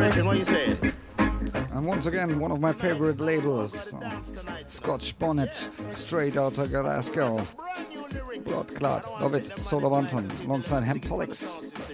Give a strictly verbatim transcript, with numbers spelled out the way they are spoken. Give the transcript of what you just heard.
Legend, what you say? And once again, one of my favorite labels, uh, Scotch Bonnet, straight out of Glasgow. Blood Clot, love it, Solar Wanton, alongside Hempolix.